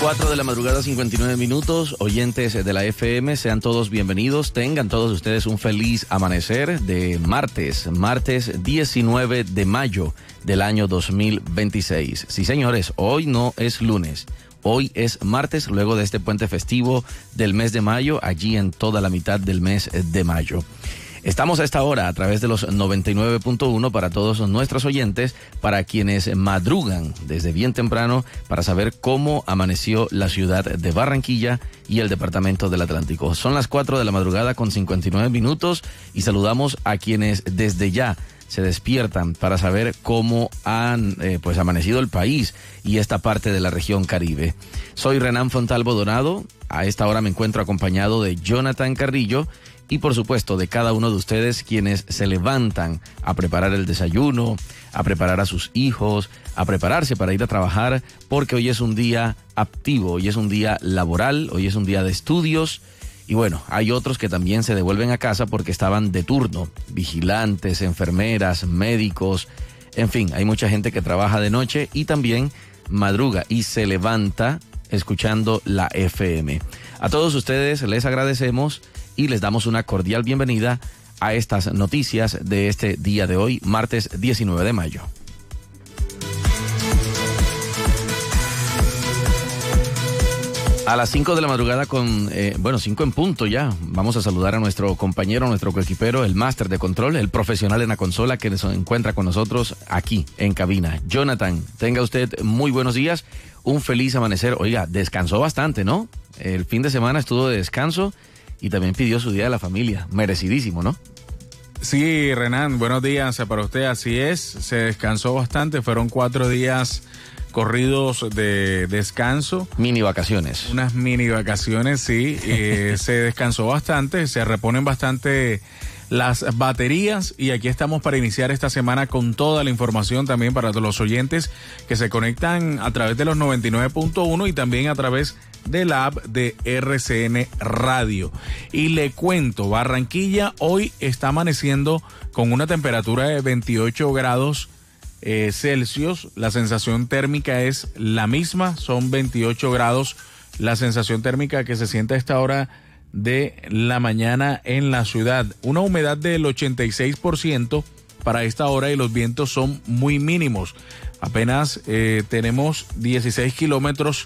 4 de la madrugada, 59 minutos. Oyentes de la FM, sean todos bienvenidos. Tengan todos ustedes un feliz amanecer de martes 19 de mayo del año 2026. Sí, señores, hoy no es lunes. Hoy es martes, luego de este puente festivo del mes de mayo, allí en toda la mitad del mes de mayo. Estamos a esta hora a través de los 99.1 para todos nuestros oyentes, para quienes madrugan desde bien temprano para saber cómo amaneció la ciudad de Barranquilla y el departamento del Atlántico. Son las 4 de la madrugada con 59 minutos y saludamos a quienes desde ya se despiertan para saber cómo han amanecido el país y esta parte de la región Caribe. Soy Renan Fontalvo Donado. A esta hora me encuentro acompañado de Jonathan Carrillo y por supuesto de cada uno de ustedes quienes se levantan a preparar el desayuno, a preparar a sus hijos, a prepararse para ir a trabajar, porque hoy es un día activo, hoy es un día laboral, hoy es un día de estudios. Y bueno, hay otros que también se devuelven a casa porque estaban de turno, vigilantes, enfermeras, médicos, en fin, hay mucha gente que trabaja de noche y también madruga y se levanta escuchando la FM. A todos ustedes les agradecemos y les damos una cordial bienvenida a estas noticias de este día de hoy, martes 19 de mayo. A las 5 de la madrugada 5 en punto ya, vamos a saludar a nuestro compañero, nuestro coequipero, el máster de control, el profesional en la consola que se encuentra con nosotros aquí en cabina. Jonathan, tenga usted muy buenos días, un feliz amanecer. Oiga, descansó bastante, ¿no? El fin de semana estuvo de descanso y también pidió su día de la familia, merecidísimo, ¿no? Sí, Renan, buenos días para usted, así es, se descansó bastante, fueron 4 días corridos de descanso. Mini vacaciones. Unas mini vacaciones, sí. Se descansó bastante, se reponen bastante las baterías y aquí estamos para iniciar esta semana con toda la información también para los oyentes que se conectan a través de los 99.1 y también a través de la app de RCN Radio. Y le cuento, Barranquilla hoy está amaneciendo con una temperatura de 28 grados Celsius, la sensación térmica es la misma, son 28 grados la sensación térmica que se siente a esta hora de la mañana en la ciudad. Una humedad del 86% para esta hora y los vientos son muy mínimos. Apenas tenemos 16 kilómetros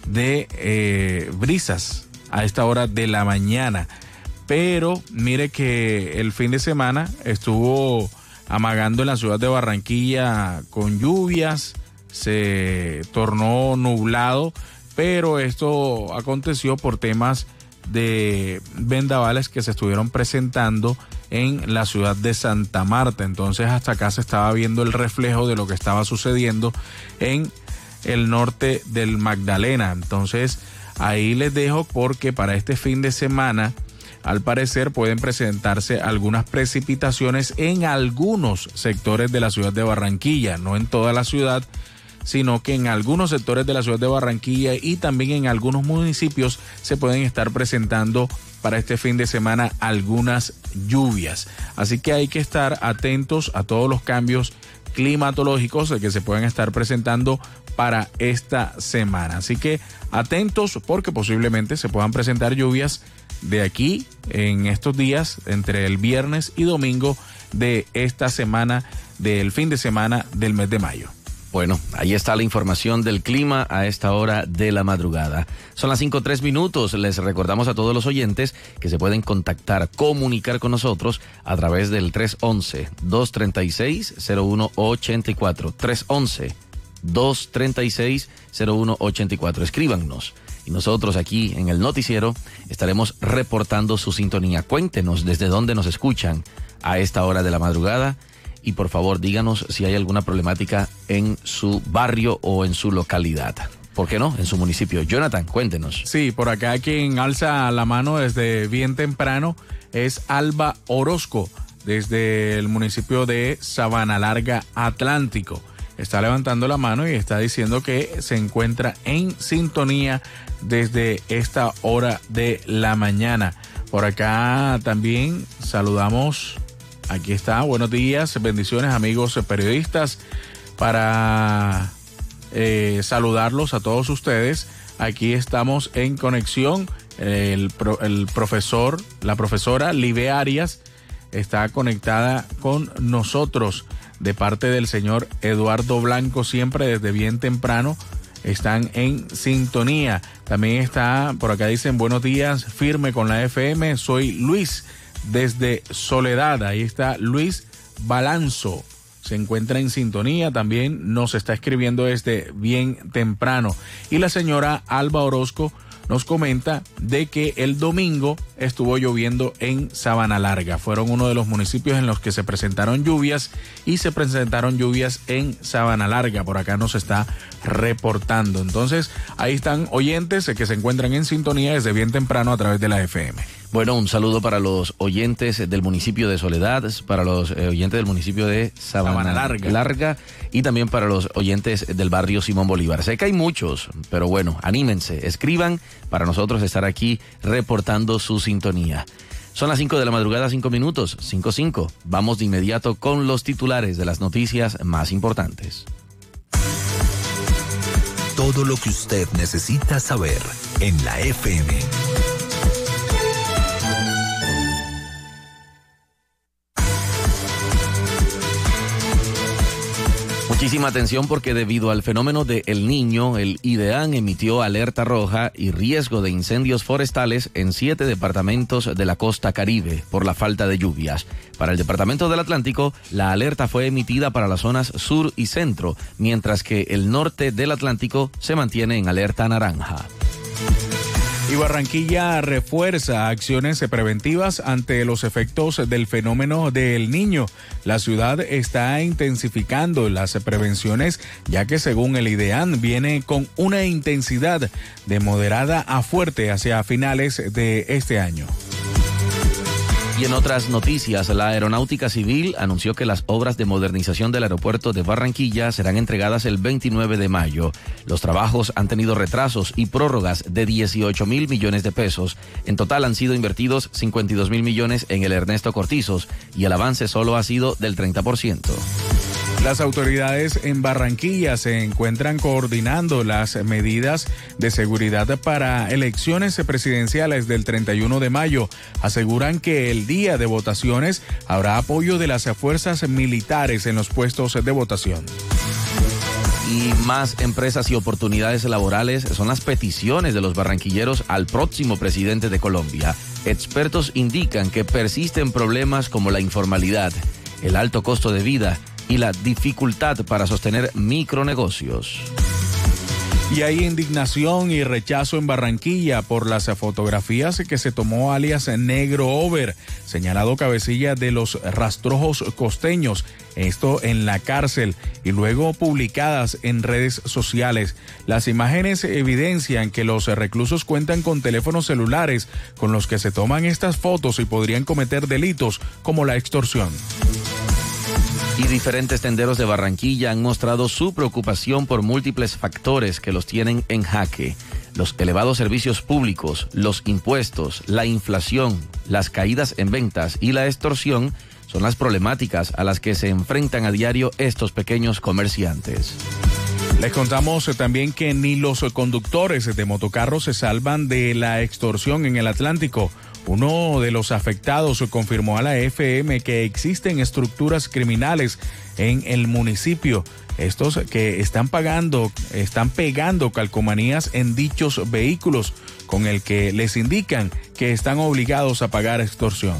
de brisas a esta hora de la mañana. Pero mire que el fin de semana estuvo amagando en la ciudad de Barranquilla con lluvias, se tornó nublado, pero esto aconteció por temas de vendavales que se estuvieron presentando en la ciudad de Santa Marta. Entonces hasta acá se estaba viendo el reflejo de lo que estaba sucediendo en el norte del Magdalena. Entonces ahí les dejo porque para este fin de semana al parecer pueden presentarse algunas precipitaciones en algunos sectores de la ciudad de Barranquilla, no en toda la ciudad, sino que en algunos sectores de la ciudad de Barranquilla y también en algunos municipios se pueden estar presentando para este fin de semana algunas lluvias. Así que hay que estar atentos a todos los cambios climatológicos que se pueden estar presentando para esta semana. Así que atentos porque posiblemente se puedan presentar lluvias de aquí en estos días entre el viernes y domingo de esta semana, del fin de semana del mes de mayo. Bueno, ahí está la información del clima a esta hora de la madrugada. Son las 5:03 minutos. Les recordamos a todos los oyentes que se pueden comunicar con nosotros a través del 311-236-0184. 311-236-0184. Escríbanos. Y nosotros aquí en el noticiero estaremos reportando su sintonía. Cuéntenos desde dónde nos escuchan a esta hora de la madrugada y por favor díganos si hay alguna problemática en su barrio o en su localidad. ¿Por qué no? En su municipio. Jonathan, cuéntenos. Sí, por acá quien alza la mano desde bien temprano es Alba Orozco, desde el municipio de Sabana Larga, Atlántico. Está levantando la mano y está diciendo que se encuentra en sintonía desde esta hora de la mañana. Por acá también saludamos, aquí está, buenos días, bendiciones amigos periodistas, para saludarlos a todos ustedes. Aquí estamos en conexión. La profesora Live Arias está conectada con nosotros de parte del señor Eduardo Blanco, siempre desde bien temprano. Están en sintonía. También está, por acá dicen, buenos días, firme con la FM. Soy Luis desde Soledad. Ahí está Luis Balanzo. Se encuentra en sintonía, también nos está escribiendo desde bien temprano. Y la señora Alba Orozco nos comenta de que el domingo estuvo lloviendo en Sabana Larga. Fueron uno de los municipios en los que se presentaron lluvias y se presentaron lluvias en Sabana Larga. Por acá nos está reportando. Entonces, ahí están oyentes que se encuentran en sintonía desde bien temprano a través de la FM. Bueno, un saludo para los oyentes del municipio de Soledad, para los oyentes del municipio de Sabana Larga y también para los oyentes del barrio Simón Bolívar. Sé que hay muchos, pero bueno, anímense, escriban para nosotros estar aquí reportando su sintonía. Son las 5 de la madrugada, 5 minutos, 5:05. Vamos de inmediato con los titulares de las noticias más importantes. Todo lo que usted necesita saber en la FM. Muchísima atención porque debido al fenómeno de El Niño, el IDEAN emitió alerta roja y riesgo de incendios forestales en 7 departamentos de la costa Caribe por la falta de lluvias. Para el departamento del Atlántico, la alerta fue emitida para las zonas sur y centro, mientras que el norte del Atlántico se mantiene en alerta naranja. Y Barranquilla refuerza acciones preventivas ante los efectos del fenómeno de El Niño. La ciudad está intensificando las prevenciones, ya que según el IDEAN viene con una intensidad de moderada a fuerte hacia finales de este año. Y en otras noticias, la Aeronáutica Civil anunció que las obras de modernización del aeropuerto de Barranquilla serán entregadas el 29 de mayo. Los trabajos han tenido retrasos y prórrogas de 18.000 millones de pesos. En total han sido invertidos 52.000 millones en el Ernesto Cortizos y el avance solo ha sido del 30%. Las autoridades en Barranquilla se encuentran coordinando las medidas de seguridad para elecciones presidenciales del 31 de mayo. Aseguran que el día de votaciones habrá apoyo de las fuerzas militares en los puestos de votación. Y más empresas y oportunidades laborales son las peticiones de los barranquilleros al próximo presidente de Colombia. Expertos indican que persisten problemas como la informalidad, el alto costo de vida y la dificultad para sostener micronegocios. Y hay indignación y rechazo en Barranquilla por las fotografías que se tomó alias Negro Over, señalado cabecilla de los rastrojos costeños, esto en la cárcel, y luego publicadas en redes sociales. Las imágenes evidencian que los reclusos cuentan con teléfonos celulares con los que se toman estas fotos y podrían cometer delitos como la extorsión. Y diferentes tenderos de Barranquilla han mostrado su preocupación por múltiples factores que los tienen en jaque. Los elevados servicios públicos, los impuestos, la inflación, las caídas en ventas y la extorsión son las problemáticas a las que se enfrentan a diario estos pequeños comerciantes. Les contamos también que ni los conductores de motocarros se salvan de la extorsión en el Atlántico. Uno de los afectados confirmó a la FM que existen estructuras criminales en el municipio. Estos que están pegando calcomanías en dichos vehículos con el que les indican que están obligados a pagar extorsión.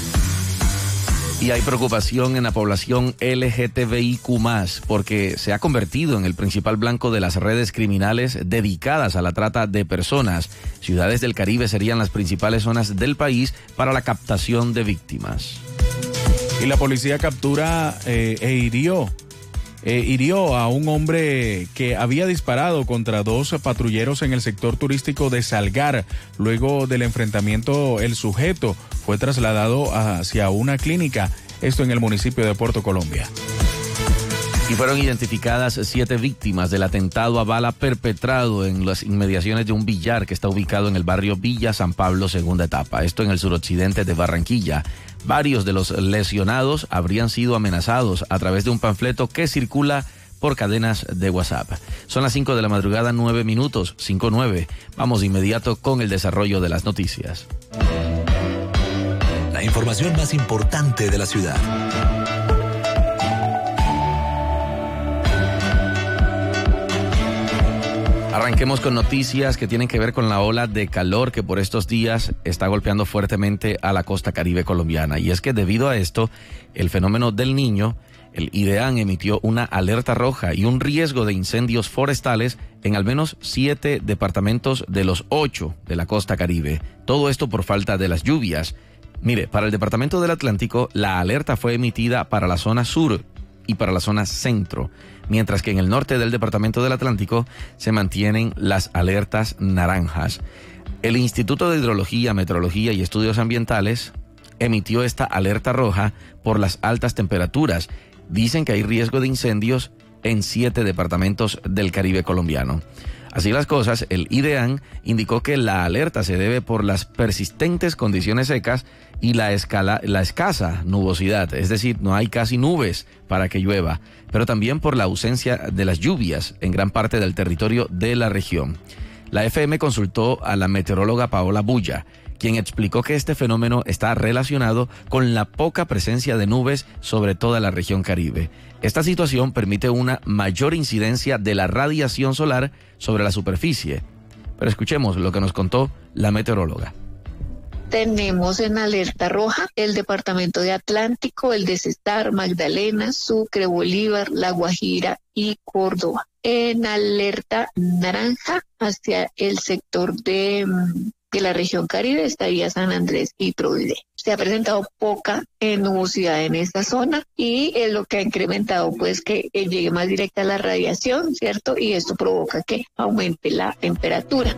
Y hay preocupación en la población LGTBIQ+, porque se ha convertido en el principal blanco de las redes criminales dedicadas a la trata de personas. Ciudades del Caribe serían las principales zonas del país para la captación de víctimas. Y la policía captura hirió a un hombre que había disparado contra 2 patrulleros en el sector turístico de Salgar. Luego del enfrentamiento, el sujeto fue trasladado hacia una clínica, esto en el municipio de Puerto Colombia. Y fueron identificadas 7 víctimas del atentado a bala perpetrado en las inmediaciones de un billar que está ubicado en el barrio Villa San Pablo, segunda etapa, esto en el suroccidente de Barranquilla. Varios de los lesionados habrían sido amenazados a través de un panfleto que circula por cadenas de WhatsApp. Son las 5 de la madrugada, 9 minutos, 5:09. Vamos de inmediato con el desarrollo de las noticias. La información más importante de la ciudad. Arranquemos con noticias que tienen que ver con la ola de calor que por estos días está golpeando fuertemente a la costa caribe colombiana. Y es que debido a esto, el fenómeno del Niño, el IDEAN emitió una alerta roja y un riesgo de incendios forestales en al menos 7 departamentos de los 8 de la costa caribe. Todo esto por falta de las lluvias. Mire, para el departamento del Atlántico, la alerta fue emitida para la zona sur y para la zona centro, mientras que en el norte del departamento del Atlántico se mantienen las alertas naranjas. El Instituto de Hidrología, Meteorología y Estudios Ambientales emitió esta alerta roja por las altas temperaturas. Dicen que hay riesgo de incendios en 7 departamentos del Caribe colombiano. Así las cosas, el IDEAN indicó que la alerta se debe por las persistentes condiciones secas y la escasa nubosidad, es decir, no hay casi nubes para que llueva, pero también por la ausencia de las lluvias en gran parte del territorio de la región. La FM consultó a la meteoróloga Paola Bulla, quien explicó que este fenómeno está relacionado con la poca presencia de nubes sobre toda la región Caribe. Esta situación permite una mayor incidencia de la radiación solar sobre la superficie. Pero escuchemos lo que nos contó la meteoróloga. Tenemos en alerta roja el departamento de Atlántico, el de Cesar, Magdalena, Sucre, Bolívar, La Guajira y Córdoba. En alerta naranja hacia el sector de la región Caribe estaría San Andrés y Providencia. Se ha presentado poca nubosidad en esta zona y es lo que ha incrementado pues que llegue más directa la radiación, ¿cierto? Y esto provoca que aumente la temperatura.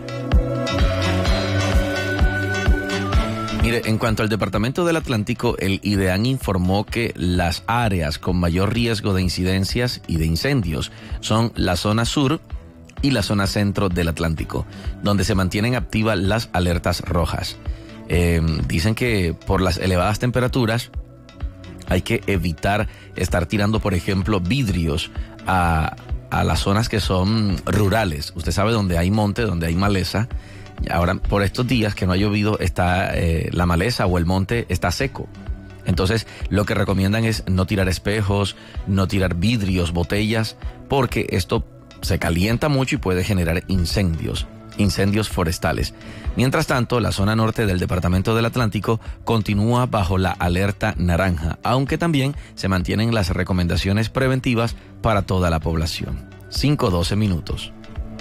Mire, en cuanto al departamento del Atlántico, el IDEAN informó que las áreas con mayor riesgo de incidencias y de incendios son la zona sur y la zona centro del Atlántico, donde se mantienen activas las alertas rojas. Dicen que por las elevadas temperaturas hay que evitar estar tirando, por ejemplo, vidrios a las zonas que son rurales. Usted sabe, donde hay monte, donde hay maleza. Ahora, por estos días que no ha llovido, está la maleza o el monte está seco. Entonces, lo que recomiendan es no tirar espejos, no tirar vidrios, botellas, porque esto se calienta mucho y puede generar incendios forestales. Mientras tanto, la zona norte del departamento del Atlántico continúa bajo la alerta naranja, aunque también se mantienen las recomendaciones preventivas para toda la población. 5:12 minutos.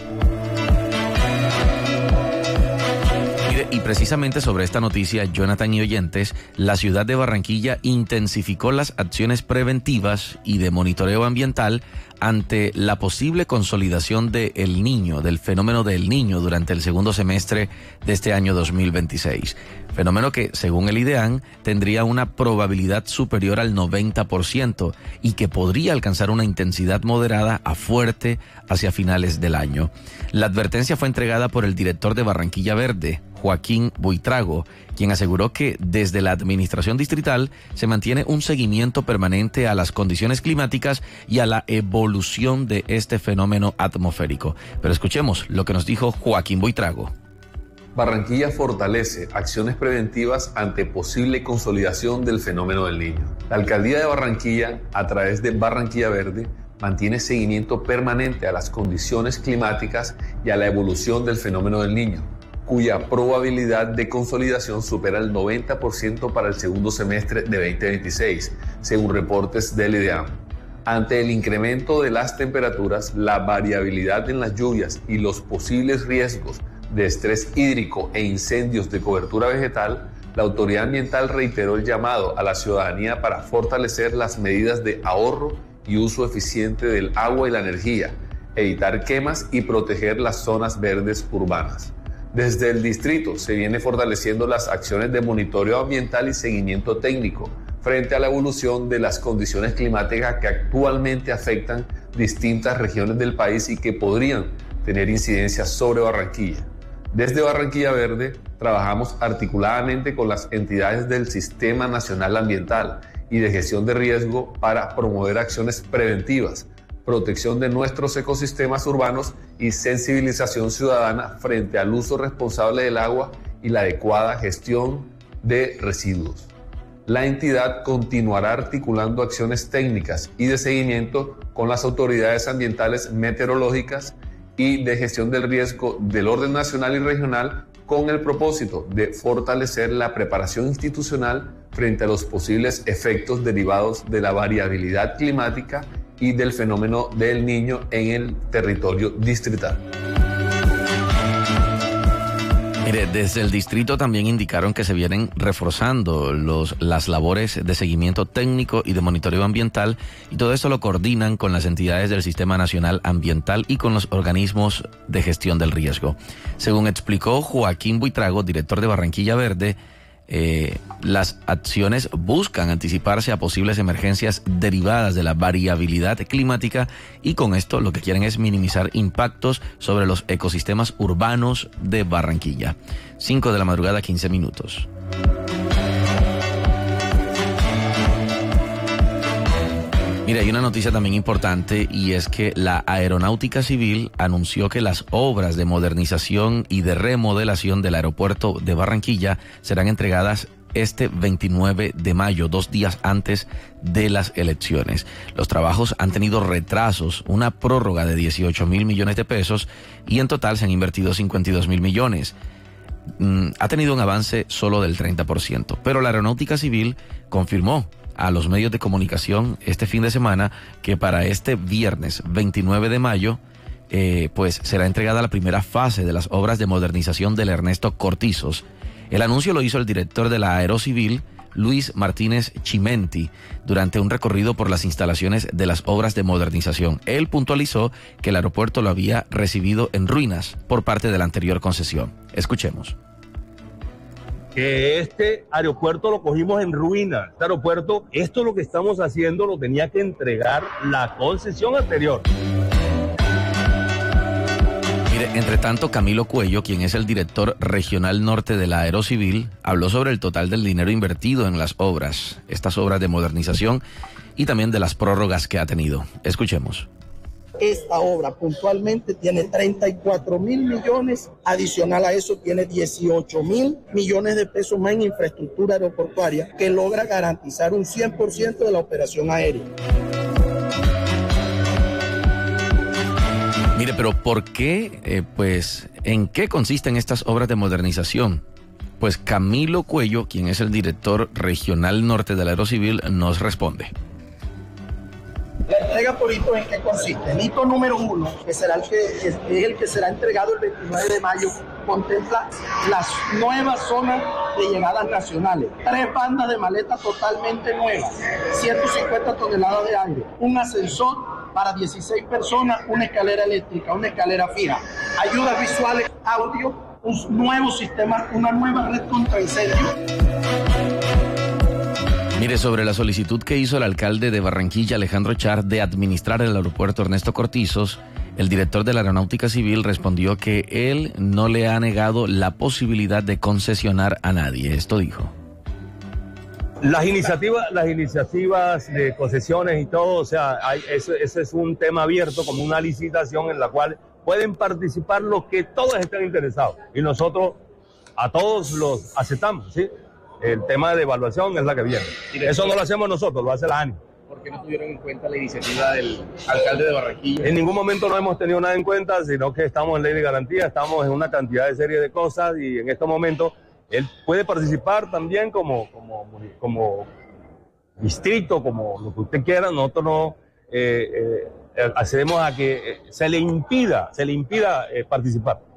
Y precisamente sobre esta noticia, Jonathan y oyentes, la ciudad de Barranquilla intensificó las acciones preventivas y de monitoreo ambiental ante la posible consolidación del fenómeno del Niño durante el segundo semestre de este año 2026. Fenómeno que, según el IDEAN, tendría una probabilidad superior al 90% y que podría alcanzar una intensidad moderada a fuerte hacia finales del año. La advertencia fue entregada por el director de Barranquilla Verde, Joaquín Buitrago, quien aseguró que desde la administración distrital se mantiene un seguimiento permanente a las condiciones climáticas y a la evolución de este fenómeno atmosférico. Pero escuchemos lo que nos dijo Joaquín Buitrago. Barranquilla fortalece acciones preventivas ante posible consolidación del fenómeno del Niño. La Alcaldía de Barranquilla, a través de Barranquilla Verde, mantiene seguimiento permanente a las condiciones climáticas y a la evolución del fenómeno del Niño, cuya probabilidad de consolidación supera el 90% para el segundo semestre de 2026, según reportes del IDEAM. Ante el incremento de las temperaturas, la variabilidad en las lluvias y los posibles riesgos de estrés hídrico e incendios de cobertura vegetal, la autoridad ambiental reiteró el llamado a la ciudadanía para fortalecer las medidas de ahorro y uso eficiente del agua y la energía, evitar quemas y proteger las zonas verdes urbanas. Desde el distrito se viene fortaleciendo las acciones de monitoreo ambiental y seguimiento técnico frente a la evolución de las condiciones climáticas que actualmente afectan distintas regiones del país y que podrían tener incidencia sobre Barranquilla. Desde Barranquilla Verde trabajamos articuladamente con las entidades del Sistema Nacional Ambiental y de Gestión de Riesgo para promover acciones preventivas protección de nuestros ecosistemas urbanos y sensibilización ciudadana frente al uso responsable del agua y la adecuada gestión de residuos. La entidad continuará articulando acciones técnicas y de seguimiento con las autoridades ambientales, meteorológicas y de gestión del riesgo del orden nacional y regional, con el propósito de fortalecer la preparación institucional frente a los posibles efectos derivados de la variabilidad climática y del fenómeno del Niño en el territorio distrital. Mire, desde el distrito también indicaron que se vienen reforzando las labores de seguimiento técnico y de monitoreo ambiental, y todo esto lo coordinan con las entidades del Sistema Nacional Ambiental y con los organismos de gestión del riesgo. Según explicó Joaquín Buitrago, director de Barranquilla Verde, las acciones buscan anticiparse a posibles emergencias derivadas de la variabilidad climática, y con esto lo que quieren es minimizar impactos sobre los ecosistemas urbanos de Barranquilla. 5 de la madrugada, 15 minutos. Mira, hay una noticia también importante, y es que la Aeronáutica Civil anunció que las obras de modernización y de remodelación del aeropuerto de Barranquilla serán entregadas este 29 de mayo, 2 días antes de las elecciones. Los trabajos han tenido retrasos, una prórroga de 18.000 millones de pesos, y en total se han invertido 52.000 millones. Ha tenido un avance solo del 30%, pero la Aeronáutica Civil confirmó a los medios de comunicación este fin de semana que para este viernes 29 de mayo pues será entregada la primera fase de las obras de modernización del Ernesto Cortizos. El anuncio lo hizo el director de la Aerocivil, Luis Martínez Chimenti, durante un recorrido por las instalaciones de las obras de modernización. Él puntualizó que el aeropuerto lo había recibido en ruinas por parte de la anterior concesión. Escuchemos. Que este aeropuerto lo cogimos en ruinas. Este aeropuerto, esto lo que estamos haciendo lo tenía que entregar la concesión anterior. Mire, entre tanto, Camilo Cuello, quien es el director regional norte de la Aerocivil, habló sobre el total del dinero invertido en las obras, estas obras de modernización, y también de las prórrogas que ha tenido. Escuchemos. Esta obra puntualmente tiene 34.000 millones, adicional a eso tiene 18.000 millones de pesos más en infraestructura aeroportuaria, que logra garantizar un 100% de la operación aérea. Mire, pero ¿por qué? ¿En qué consisten estas obras de modernización? Pues Camilo Cuello, quien es el director regional norte de la Aerocivil, nos responde. La entrega por hitos, ¿en qué consiste? El hito número 1, que será es el que será entregado el 29 de mayo, contempla las nuevas zonas de llegadas nacionales, 3 bandas de maletas totalmente nuevas, 150 toneladas de aire, un ascensor para 16 personas, una escalera eléctrica, una escalera fija, ayudas visuales, audio, un nuevo sistema, una nueva red contra incendios. Mire, sobre la solicitud que hizo el alcalde de Barranquilla, Alejandro Char, de administrar el aeropuerto Ernesto Cortizos, el director de la Aeronáutica Civil respondió que él no le ha negado la posibilidad de concesionar a nadie. Esto dijo. Las iniciativas de concesiones y todo, o sea, ese es un tema abierto, como una licitación en la cual pueden participar los que todos estén interesados. Y nosotros a todos los aceptamos, ¿sí? El tema de evaluación es la que viene. Eso no lo hacemos nosotros, lo hace la ANI. ¿Por qué no tuvieron en cuenta la iniciativa del alcalde de Barranquilla? En ningún momento no hemos tenido nada en cuenta, sino que estamos en ley de garantía, estamos en una cantidad de serie de cosas, y en estos momentos él puede participar también como distrito, como lo que usted quiera. Nosotros no accedemos a que se le impida participar.